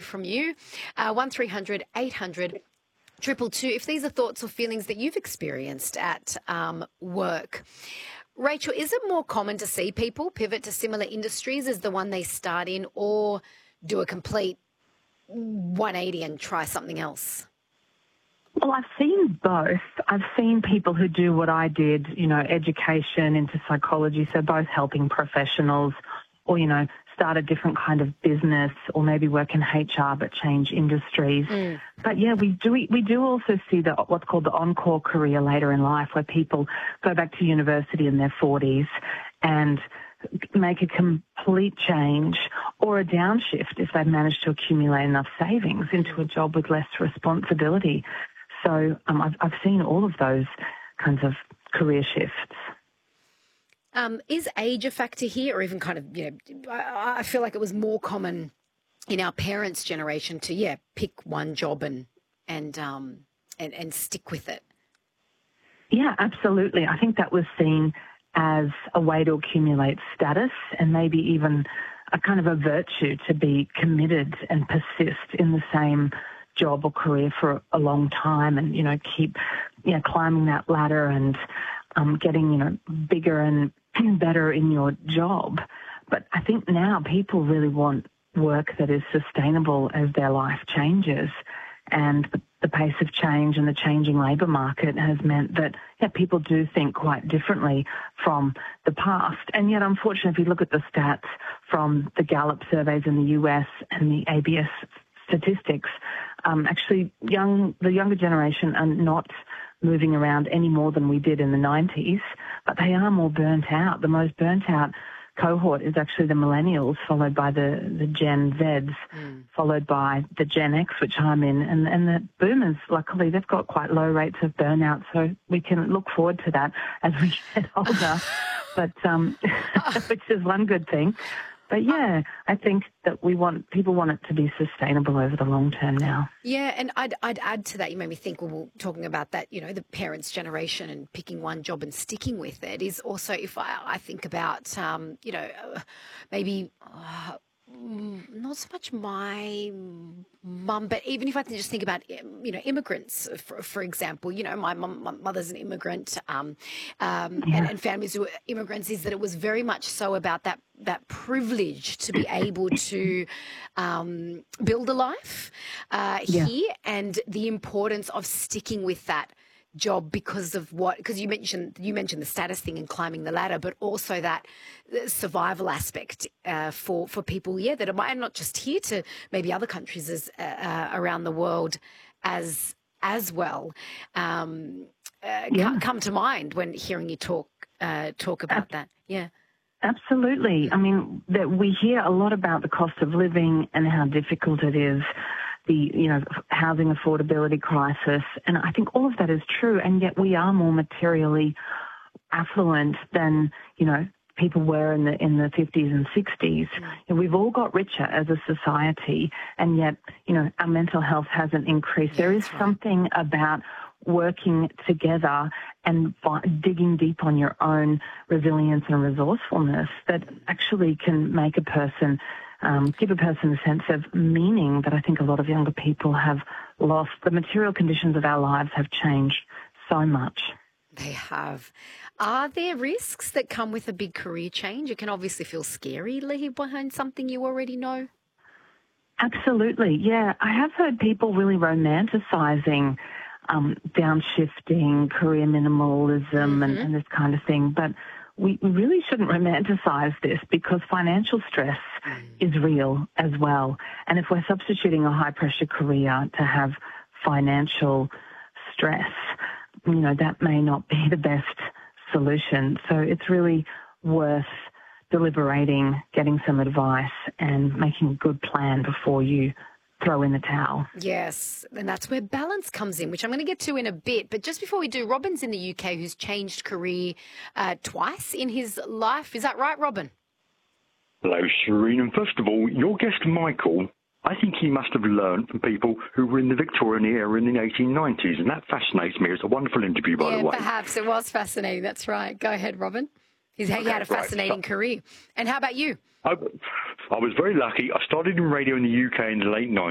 from you. 1300 800 222. If these are thoughts or feelings that you've experienced at work. Rachel, is it more common to see people pivot to similar industries as the one they start in, or do a complete 180 and try something else? Well, I've seen both. I've seen people who do what I did, education into psychology, so both helping professionals or, start a different kind of business or maybe work in HR but change industries. But, yeah, we do also see what's called the encore career later in life, where people go back to university in their 40s and make a complete change or a downshift if they've managed to accumulate enough savings into a job with less responsibility. So I've seen all of those kinds of career shifts. Is age a factor here, or even kind of, I feel like it was more common in our parents' generation to, pick one job and stick with it? Yeah, absolutely. I think that was seen as a way to accumulate status and maybe even a kind of a virtue to be committed and persist in the same job or career for a long time and, keep, climbing that ladder and getting, bigger and better in your job. But I think now people really want work that is sustainable as their life changes. And the pace of change and the changing labour market has meant that people do think quite differently from the past. And yet, unfortunately, if you look at the stats from the Gallup surveys in the US and the ABS statistics, actually the younger generation are not moving around any more than we did in the 90s, but they are more burnt out. The most burnt out cohort is actually the millennials, followed by the Gen Zs, followed by the Gen X, which I'm in, and the boomers, luckily, they've got quite low rates of burnout, so we can look forward to that as we get older, but which is one good thing. But, yeah, I think that people want it to be sustainable over the long term now. Yeah, and I'd add to that, you made me think, we're talking about that, the parents' generation and picking one job and sticking with it is also, if I think about, maybe not so much my mum, but even if I can just think about, immigrants, for example, my mother's an immigrant and families who are immigrants, is that it was very much so about that privilege to be able to build a life here, and the importance of sticking with that job because you mentioned the status thing and climbing the ladder, but also that survival aspect for people, that are, and not just here, to maybe other countries around the world as well. Come to mind when hearing you talk about that. Yeah. Absolutely. I mean, we hear a lot about the cost of living and how difficult it is, the housing affordability crisis, and I think all of that is true, and yet we are more materially affluent than people were in the 50s and 60s. And we've all got richer as a society, and yet our mental health hasn't increased. There is something about working together and digging deep on your own resilience and resourcefulness that actually can make a person, give a person a sense of meaning that I think a lot of younger people have lost. The material conditions of our lives have changed so much. They have. Are there risks that come with a big career change? It can obviously feel scary leaving behind something you already know. Absolutely, yeah. I have heard people really romanticising downshifting, career minimalism and this kind of thing. But we really shouldn't romanticize this, because financial stress is real as well. And if we're substituting a high-pressure career to have financial stress, that may not be the best solution. So it's really worth deliberating, getting some advice and making a good plan before you throw in the towel. Yes, and that's where balance comes in, which I'm going to get to in a bit. But just before we do, Robin's in the UK, who's changed career twice in his life. Is that right, Robin? Hello, Shireen. And first of all, your guest, Michael, I think he must have learned from people who were in the Victorian era in the 1890s, and that fascinates me. It's a wonderful interview, by the way. Perhaps it was fascinating. That's right. Go ahead, Robin. He had a fascinating career. And how about you? I was very lucky. I started in radio in the UK in the late 90s.